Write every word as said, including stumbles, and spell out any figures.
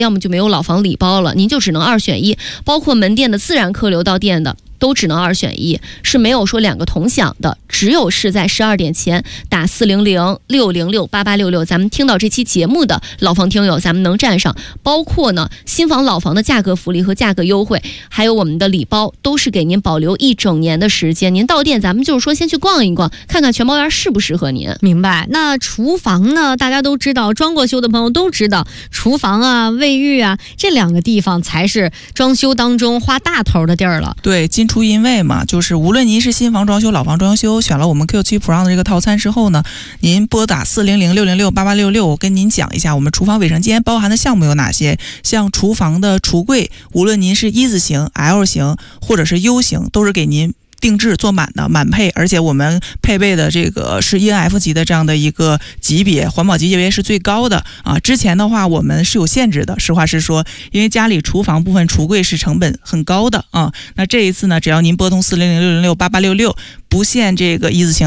要么就没有老房礼包了，您就只能二选一，包括门店的自然客流到店的都只能二选一，是没有说两个同享的，只有是在十二点前打四零零六零六八八六六，咱们听到这期节目的老房听友，咱们能占上。包括呢新房老房的价格福利和价格优惠，还有我们的礼包，都是给您保留一整年的时间。您到店，咱们就是说先去逛一逛，看看全包园适不适合您。 明白。那厨房呢？大家都知道，装过修的朋友都知道，厨房啊、卫浴啊这两个地方才是装修当中花大头的地儿了。 对，金出银卫嘛，就是无论您是新房装修、老房装修，选了我们 Q 七 Pro 的这个套餐之后呢，您拨打四零零六零六八八六六，我跟您讲一下我们厨房卫生间包含的项目有哪些。像厨房的橱柜，无论您是一字型、L 型或者是 U 型，都是给您定制做满的满配，而且我们配备的这个是 E N F 级的这样的一个级别，环保级别是最高的啊。之前的话我们是有限制的，实话实说，因为家里厨房部分橱柜是成本很高的啊。那这一次呢，只要您拨通四零零六零六八八六六，不限这个一字型